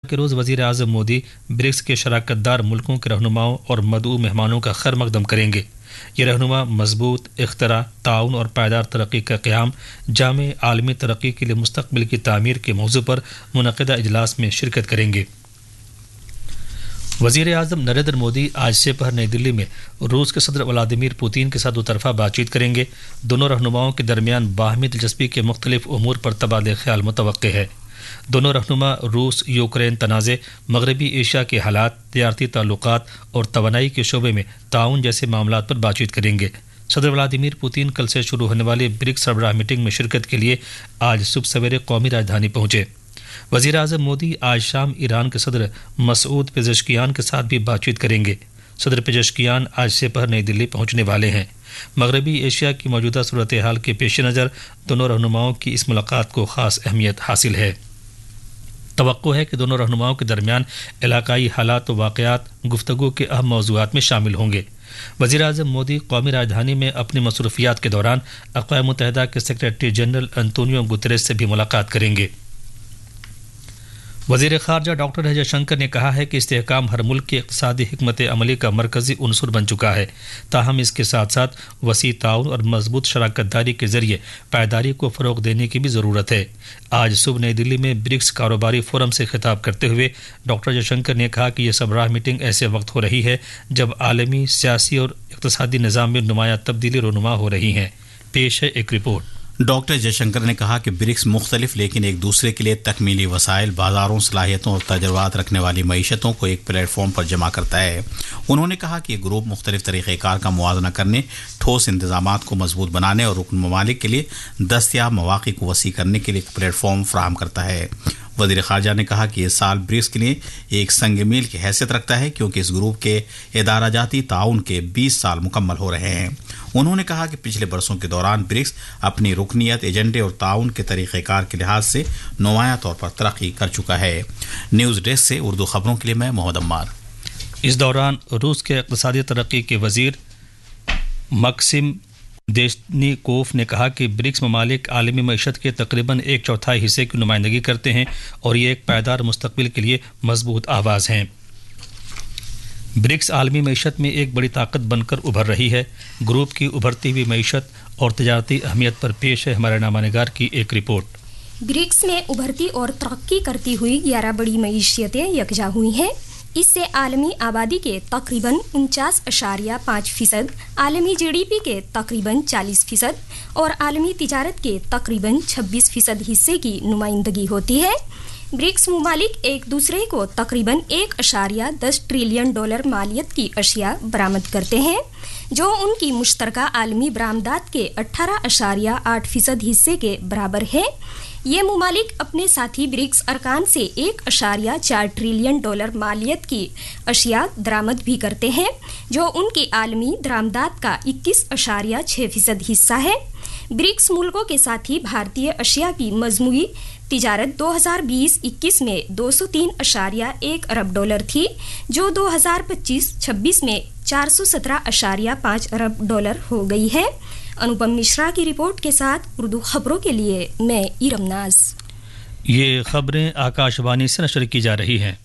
के रोज़ वज़ीर आज़म मोदी ब्रिक्स के शराकतदार मुल्कों के रहनुमाओं और मदऊ मेहमानों का खैर मकदम करेंगे। ये रहनुमा मजबूत इख्तरा, ताउन और पायदार तरक्की का क़याम, जामे आलमी तरक्की के लिए मुस्तक़बिल की तामीर के मौज़ू पर मुनक़िदा इजलास में शिरकत करेंगे। वज़ीर आज़म नरेंद्र मोदी आज से पहर नई दिल्ली में रूस के सदर व्लादिमीर पुतिन के साथ दोतरफा बातचीत करेंगे। दोनों रहनुमाओं के दरमियान बाहमी दिलचस्पी के मुख्तलिफ उमूर पर तबादले ख्याल मुतवक्के है। दोनों रहनुमा रूस यूक्रेन तनाज़े, मगरबी एशिया के हालात, तिजारती ताल्लुकात और तवानाई के शोबे में ताउन जैसे मामलात पर बातचीत करेंगे। सदर व्लादिमीर पुतिन कल से शुरू होने वाली ब्रिक्स सरबराह मीटिंग में शिरकत के लिए आज सुबह सवेरे कौमी राजधानी पहुंचे। वज़ीर आज़म मोदी आज शाम ईरान के सदर मसूद पेज़ेश्कियान के साथ भी बातचीत करेंगे। सदर पेज़ेश्कियान आज से पहर नई दिल्ली पहुंचने वाले हैं। मगरबी एशिया की मौजूदा सूरत हाल के पेश नज़र दोनों रहनुमाओं की इस मुलाकात को ख़ास अहमियत हासिल है। तवक्को है कि दोनों रहनुमाओं के दरमियान इलाकाई हालात व वाक़यात गुफ्तगू के अहम मौज़ूआत में शामिल होंगे। वज़ीर आज़म मोदी कौमी राजधानी में अपनी मसरूफियात के दौरान अक़वाम मुत्तहिदा के सेक्रेटरी जनरल अंतोनियो गुतरेस से भी मुलाकात करेंगे। वज़ीर ख़ारजा डॉक्टर एस जयशंकर ने कहा है कि इस्तेहकाम हर मुल्क की इक़्तिसादी हिकमत अमली का मरकज़ी उनसुर बन चुका है, ताहम इसके साथ साथ वसी ताउन और मजबूत शराकतदारी के ज़रिए पायदारी को फ़रोग़ देने की भी ज़रूरत है। आज सुबह नई दिल्ली में ब्रिक्स कारोबारी फोरम से खिताब करते हुए डॉक्टर जयशंकर ने कहा कि यह सरबराह मीटिंग ऐसे वक्त हो रही है जब आलमी सियासी और इक़्तिसादी निज़ाम में नुमायाँ तब्दीली रुनुमा हो रही हैं। पेश है एक रिपोर्ट। डॉक्टर जयशंकर ने कहा कि ब्रिक्स मुख्तलिफ लेकिन एक दूसरे के लिए तकमीली वसाइल, बाजारों, सलाहियतों और तजुर्बात रखने वाली मईशतों को एक प्लेटफॉर्म पर जमा करता है। उन्होंने कहा कि ये ग्रुप मुख्तलिफ तरीक़ेकार का मुआजना करने, ठोस इंतजामात को मजबूत बनाने और रुकन ममालिक के लिए दस्तयाब मौक़े को वसी करने के लिए एक प्लेटफॉर्म फराहम करता है। वज़ीर ख़ारजा ने कहा कि ये साल ब्रिक्स के लिए एक संग मील की हैसियत रखता है क्योंकि इस ग्रुप के इदाराजाती ताउन के 20 साल मुकम्मल हो रहे हैं। उन्होंने कहा कि पिछले बरसों के दौरान ब्रिक्स अपनी रुकनीत, एजेंडे और ताउन के तरीक़ेकार के लिहाज से नुमायाँ तौर पर तरक्की कर चुका है। न्यूज़ डेस्क से उर्दू खबरों के लिए मैं मोहम्मद अम्मार। इस दौरान रूस के इक़्तिसादी तरक्की के वज़ीर मक्सिम देशनिकोव ने कहा कि ब्रिक्स ममालिक आलमी मईशत के तकरीबन 1/4 हिस्से की नुमाइंदगी करते हैं और ये एक पायदार मुस्तक़बिल के लिए मजबूत आवाज़ हैं। ब्रिक्स आलमी मईशत में एक बड़ी ताकत बनकर उभर रही है। ग्रुप की उभरती हुई मईशत और तजारती अहमियत पर पेश है हमारे नामानिगार की एक रिपोर्ट। ब्रिक्स में उभरती और तरक्की करती हुई 11 बड़ी मईशतें यकजा हुई हैं। इससे आलमी आबादी के तकरीबन 49.5%, आलमी GDP के तकरीबन 40% और आलमी तिजारत के तकरीबन 26% हिस्से की नुमाइंदगी होती है। ब्रिक्स ममालिक एक दूसरे को तकरीबन 1.10 ट्रिलियन डॉलर मालियत की अशिया बरामद करते हैं, जो उनकी मुश्तरका आलमी बरामदात के 18.8% हिस्से के बराबर है। ये ममालिक अपने साथी ब्रिक्स अरकान से 1.4 ट्रिलियन डॉलर मालियत की अशिया दरामद भी करते हैं, जो उनकी आलमी दरामदात का 21.6% हिस्सा है। ब्रिक्स मुल्कों के साथ ही भारतीय अशिया की मजमूई तिजारत 2020-21 में 203.1 अरब डॉलर थी, जो 2025-26 में 417.5 अरब डॉलर हो गई है। अनुपम मिश्रा की रिपोर्ट के साथ उर्दू खबरों के लिए मैं इरम नाज। ये खबरें आकाशवाणी से नशर की जा रही हैं।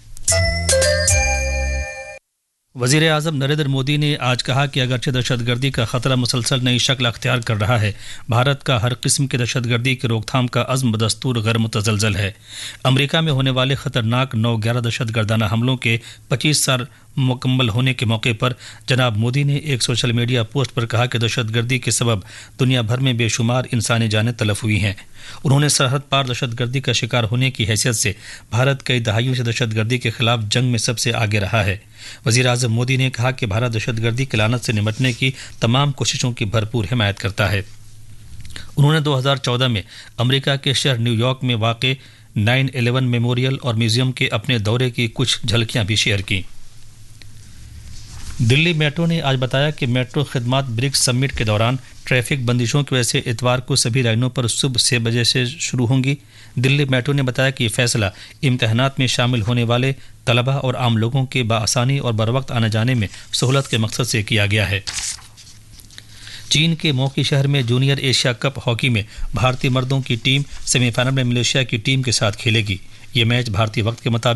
वज़ीर आज़म नरेंद्र मोदी ने आज कहा कि अगरचे दहशतगर्दी का ख़तरा मुसलसल नई शक्ल अख्तियार कर रहा है, भारत का हर किस्म की दहशतगर्दी की रोकथाम का अज़्म बदस्तूर गैर मुतज़लज़ल है। अमरीका में होने वाले ख़तरनाक 9/11 दहशतगर्दाना हमलों के 25 साल मुकम्मल होने के मौके पर जनाब मोदी ने एक सोशल मीडिया पोस्ट पर कहा कि दहशतगर्दी के सबब दुनिया भर में बेशुमार इंसानी जानें तलफ हुई हैं। उन्होंने सरहद पार दहशतगर्दी का शिकार होने की हैसियत से भारत कई दहाइयों से दहशतगर्दी के खिलाफ जंग में सबसे आगे रहा है। वज़ीर आज़म मोदी ने कहा कि भारत दहशतगर्दी की लानत से निपटने की तमाम कोशिशों की भरपूर हिमायत करता है। उन्होंने 2014 में अमेरिका के शहर न्यूयॉर्क में वाक़े 9/11 मेमोरियल और म्यूज़ियम के अपने दौरे की कुछ झलकियां भी शेयर की। दिल्ली मेट्रो ने आज बताया कि मेट्रो खिदमात ब्रिक्स समिट के दौरान ट्रैफिक बंदिशों की वजह से इतवार को सभी लाइनों पर सुबह 6 बजे से शुरू होंगी। दिल्ली मेट्रो ने बताया कि ये फैसला इम्तहानात में शामिल होने वाले तलबा और आम लोगों के बाआसानी और बरवक्त आने जाने में सहूलत के मकसद से किया गया है। चीन के मोकी शहर में जूनियर एशिया कप हॉकी में भारतीय मर्दों की टीम सेमीफाइनल में मलेशिया की टीम के साथ खेलेगी। ये मैच भारतीय वक्त के मुताबिक